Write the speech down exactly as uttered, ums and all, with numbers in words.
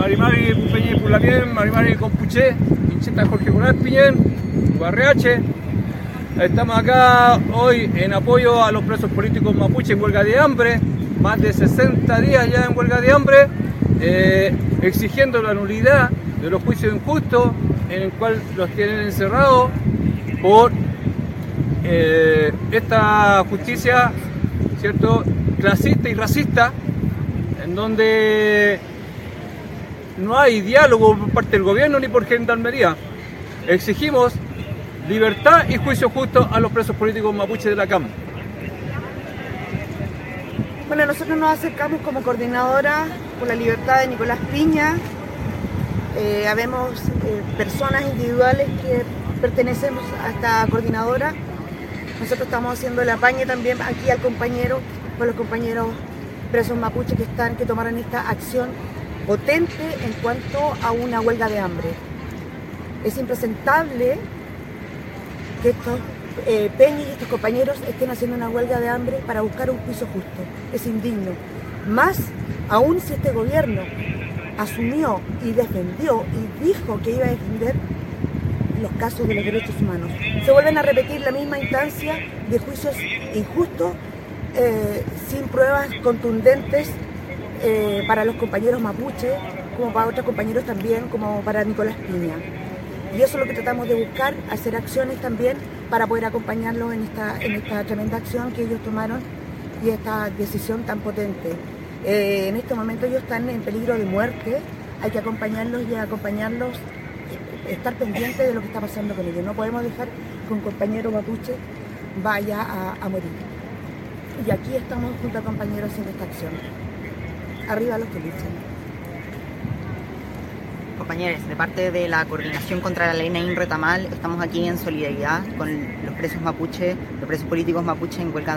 Marimari Peña Pulamien, Marimari Compuché, Incheta Jorge Coral Piñén, Guarreache. Estamos acá hoy en apoyo a los presos políticos mapuche en huelga de hambre, más de sesenta días ya en huelga de hambre, eh, exigiendo la nulidad de los juicios injustos en el cual los tienen encerrados por eh, esta justicia, ¿cierto?, clasista y racista, en donde no hay diálogo por parte del gobierno ni por Gendarmería. Exigimos libertad y juicio justo a los presos políticos mapuches de la C A M. Bueno, nosotros nos acercamos como coordinadora por la libertad de Nicolás Piña. Eh, habemos eh, personas individuales que pertenecemos a esta coordinadora. Nosotros estamos haciendo el apañe también aquí al compañero, con los compañeros presos mapuches que están, que tomaron esta acción potente en cuanto a una huelga de hambre. Es impresentable que estos eh, peñas y estos compañeros estén haciendo una huelga de hambre para buscar un juicio justo. Es indigno. Más aún si este gobierno asumió y defendió y dijo que iba a defender los casos de los derechos humanos. Se vuelven a repetir la misma instancia de juicios injustos, eh, sin pruebas contundentes eh, para los compañeros mapuches, como para otros compañeros también, como para Nicolás Piña. Y eso es lo que tratamos de buscar, hacer acciones también para poder acompañarlos en esta, en esta tremenda acción que ellos tomaron y esta decisión tan potente. Eh, en este momento ellos están en peligro de muerte, hay que acompañarlos y acompañarlos, estar pendientes de lo que está pasando con ellos. No podemos dejar que un compañero mapuche vaya a, a morir. Y aquí estamos junto a compañeros en esta acción. Arriba los que luchan. Compañeros, de parte de la Coordinación contra la Ley Nain Retamal, estamos aquí en solidaridad con los presos mapuche, los presos políticos mapuche en huelga